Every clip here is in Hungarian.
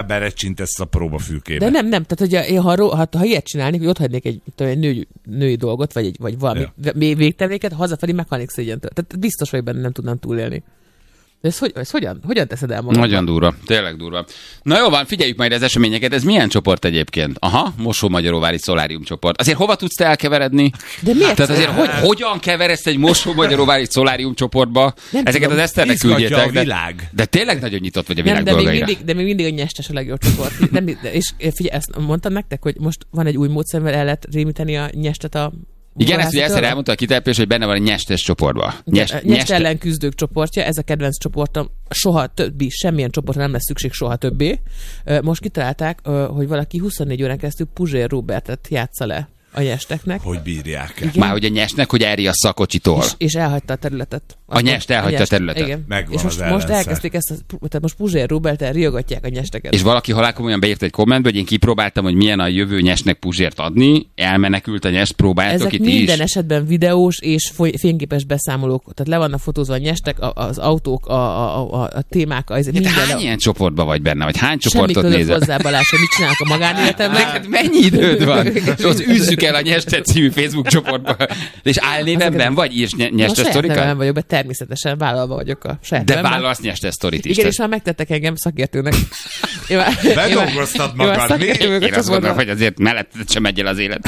berecsintesz a próbafülkébe. De nem, tehát hogy ha ilyet csinálnék, hogy ott hagynék egy női dolgot, vagy valami végtevéket, hazafelé meghalnék szégyentől. Tehát biztos, hogy benne nem tudnám túlélni. De ez hogyan teszed el magad? Nagyon durva, tényleg durva. Na jó van, figyeljük majd az eseményeket. Ez milyen csoport egyébként? Aha, Mosó-Magyaróvári Szolárium csoport. Azért hova tudsz te elkeveredni? De miért? Tehát azért hogyan keveredsz egy Mosó-Magyaróvári Szolárium csoportba? Nem ezeket tudom. az Eszternek küldjétek. A világ. De tényleg nagyon nyitott vagy a világ nem, dolgaira. de még mindig a nyestes a legjobb csoport. És figyelj, ezt mondtam nektek, hogy most van egy új módszerrel el lehet rémíteni a nyestet a igen, ezt ugye egyszer elmondta a kitelepülés, hogy benne van egy nyestes csoportban. Nyest ellen küzdők csoportja, ez a kedvenc csoportom, soha többi, semmilyen csoportra nem lesz szükség soha többé. Most kitalálták, hogy valaki 24 órán keresztül Puzsér Robertet játsza le a nyesteknek. Hogy bírják. Már hogy a nyesnek, hogy elriassza a kocsitól. És elhagyta a területet. A nyest elhagyta a területet. Igen. Megvan és most elkezdték ezt, tehát most Puzsér Roberttel riogatják a nyesteket. És valaki halálkomolyan beírt egy kommentbe, hogy én kipróbáltam, hogy milyen a jövő nyesnek Puzsért adni, elmenekült a nyest, próbáljátok ezek itt is. minden esetben videós és fényképes beszámolók, tehát le vannak fotózva a nyestek, az autók, a témák, minden. Hány ilyen csoportban vagy benne, vagy hány csoportot nézel? Semmi hozzá, Balázs, hogy mit csinálok a magánéletemben. Neked mennyi időd van? És az üzzük el a Nyestet című Facebook csoportba. És álnévenben vagy írsz Nyestes sztorikat? Nem vagyok, de természetesen vállalva vagyok a saját de nevemben. vállalsz Nyestes sztorit is. Igen, és már megtettek engem szakértőnek. Bedolgoztad magad, mi? Én azt gondolom, hogy azért mellettet sem megy el az élet.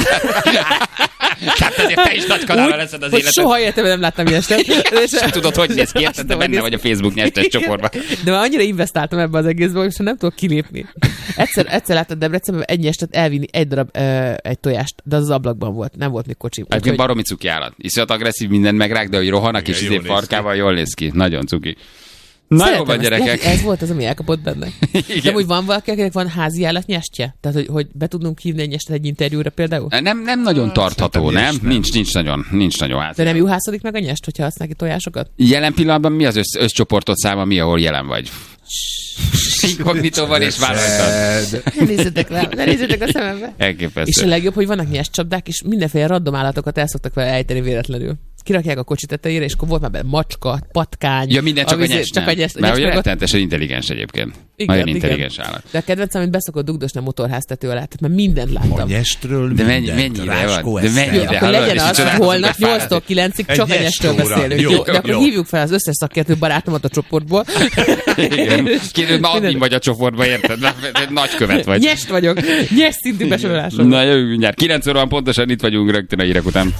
Tehát azért te is nagy kanállal leszed az életed. Soha életemben nem láttam Nyestet. Sem tudod, hogy néz ki, érted, de benne vagy a Facebook Nyestes csoportban. De már annyira investáltam ebbe az egészbe, és nem tudok kilépni. Egyszer láttam Debrecenben egy Nyestet elvinni egy darab egy tojást, de az ablakban volt, nem volt még kocsi. Egyébként baromi cuki állat. Iszonyat agresszív, mindent megrák, de hogy rohanak és izé farkával jól néz ki. Nagyon cuki. Na jó van, gyerekek. Ez volt az, ami elkapott benne. De úgy van valaki, akinek van házi állat nyestje? Tehát, hogy be tudnunk hívni egy nyestet egy interjúra például? Nem nagyon tartható, nem? Nincs nagyon házi. De nem juhászodik meg a nyest, hogyha használ ki tojásokat? Jelen pillanatban mi az összcsoportot száma, mi, ahol jelen vagy? Inkognitóval és vállaltad. Ne nézzetek a szemembe. Elképesztő. És a legjobb, hogy vannak nyestcsapdák, és mindenféle random állatokat el szoktak vele ejteni véletlenül. Kirakják a kocsi tetejére, és akkor volt már benne macska, patkány. Ja, minden csak a nyest, nem. Mert hogy rettenetesen intelligens egyébként. Igen, nagyon intelligens állat. De a kedvencem, amit beszokott dugdosni a motorháztető alá, tehát már mindent láttam. A nyestről de mennyire van? De mennyire? Akkor legyen az, hogy holnap 8-tól 9-ig csak a nyestről beszélünk. Jó, de akkor hívjuk fel az összes szakértő barátomat a csoportból. Kérlek, ma admin vagy a csoportba, érted? Nagykövet vagy. Nyest vagyok. Nyest szintű besorolásom. Na jövő mindjárt. 9 óra van pontosan, itt vagyunk rögtön a hírek után.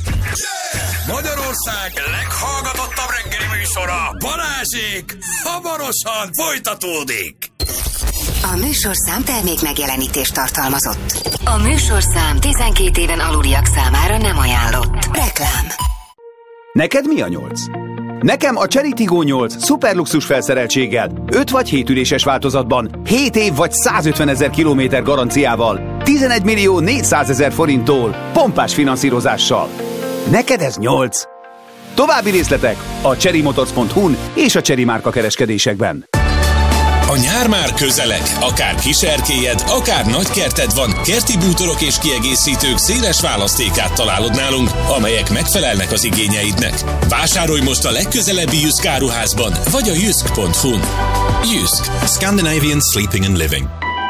Magyarország leghallgatottabb reggeli műsora, Balázsék, hamarosan folytatódik. A műsorszám termék megjelenítést tartalmazott. A műsorszám 12 éven aluliak számára nem ajánlott. Reklám. Neked mi a 8? Nekem a Chery Tiggo 8 szuperluxus felszereltséggel, 5 vagy 7 üléses változatban, 7 év vagy 150 000 kilométer garanciával, 11 millió 400 000 forinttól, pompás finanszírozással. Neked ez 8. További részletek a cherrymotors.hu-n és a Chery márka kereskedésekben. A nyár már közeleg, akár kiserkélyed, akár nagykerted van, kerti bútorok és kiegészítők széles választékát találod nálunk, amelyek megfelelnek az igényeidnek. Vásárolj most a legközelebbi Jysk áruházban, vagy a jysk.hu-n. Jysk. Scandinavian Sleeping and Living.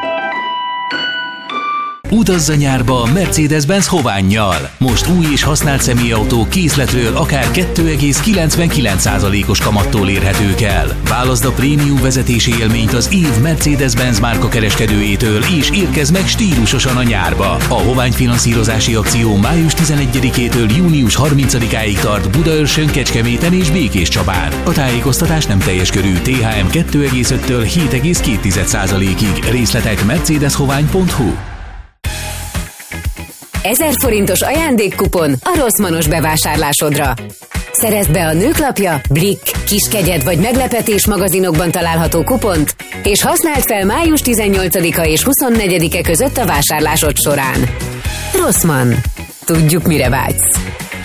Utazz a nyárba Mercedes-Benz Hovánnyal. Most új és használt személyautó készletről akár 2,99%-os kamattól érhetők el. Válaszd a prémium vezetési élményt az év Mercedes-Benz márka kereskedőjétől, és érkezz meg stílusosan a nyárba. A Hovány finanszírozási akció május 11-től június 30-áig tart Budaörsön, Kecskeméten és Békéscsabán. A tájékoztatás nem teljes körű. THM 2,5-től 7,2%-ig. Részletek mercedeshovány.hu. 1000 forintos ajándékkupon a Rossmannos bevásárlásodra. Szerezd be a Nőklapja, Blick, Kiskegyed vagy Meglepetés magazinokban található kupont, és használd fel május 18-a és 24-e között a vásárlásod során. Rossmann. Tudjuk, mire vágysz.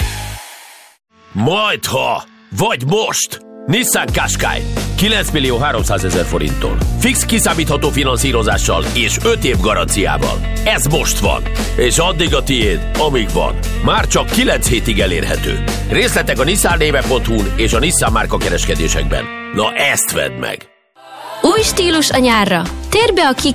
Majdha, vagy most! Nissan Qashqai 9 millió 300 000 forinttól. Fix kiszámítható finanszírozással és 5 év garanciával. Ez most van. És addig a tiéd, amíg van. Már csak 9 hétig elérhető. Részletek a nissannéve.hu-n és a Nissan márka kereskedésekben. Na ezt vedd meg! Új stílus a nyárra. Térj be a